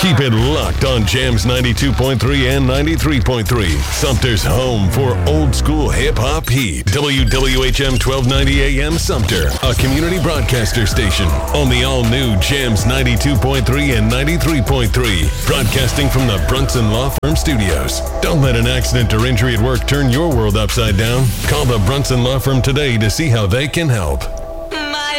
Keep it locked on Jams 92.3 and 93.3. Sumter's home for old school hip-hop heat. WWHM 1290 AM Sumter, a community broadcaster station on the all-new Jams 92.3 and 93.3. Broadcasting from the Brunson Law Firm Studios. Don't let an accident or injury at work turn your world upside down. Call the Brunson Law Firm today to see how they can help.